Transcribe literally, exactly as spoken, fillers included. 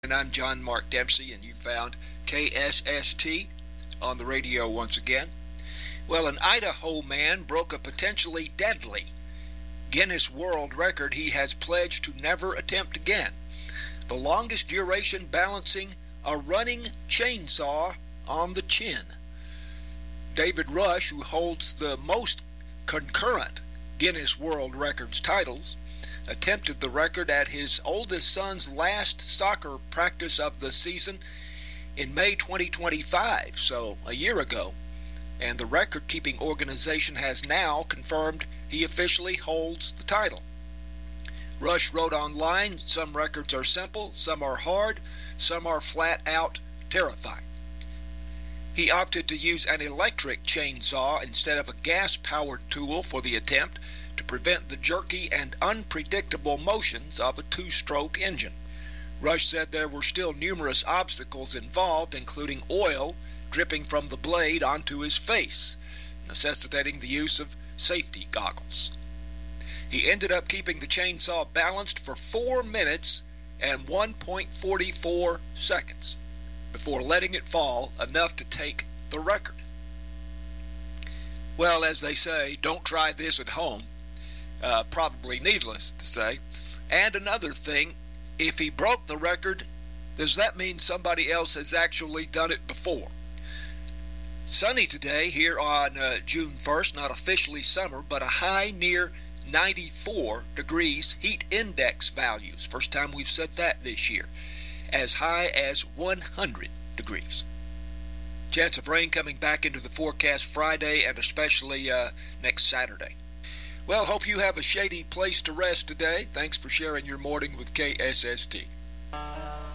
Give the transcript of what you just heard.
And I'm John Mark Dempsey, and you found K S S T on the radio once again. Well, an Idaho man broke a potentially deadly Guinness World Record he has pledged to never attempt again. The longest duration balancing a running chainsaw on the chin. David Rush, who holds the most concurrent Guinness World Records titles, attempted the record at his oldest son's last soccer practice of the season in May twenty twenty-five, so a year ago. And the record-keeping organization has now confirmed he officially holds the title. Rush wrote online, "Some records are simple, some are hard, some are flat-out terrifying." He opted to use an electric chainsaw instead of a gas-powered tool for the attempt, to prevent the jerky and unpredictable motions of a two-stroke engine. Rush said there were still numerous obstacles involved, including oil dripping from the blade onto his face, necessitating the use of safety goggles. He ended up keeping the chainsaw balanced for four minutes and one point four four seconds before letting it fall enough to take the record. Well, as they say, don't try this at home. Uh, probably needless to say. And another thing, if he broke the record, does that mean somebody else has actually done it before? Sunny today here on uh, June first, not officially summer, but a high near ninety-four degrees heat index values. First time we've said that this year. As high as one hundred degrees. Chance of rain coming back into the forecast Friday and especially uh, next Saturday. Well, hope you have a shady place to rest today. Thanks for sharing your morning with K S S T.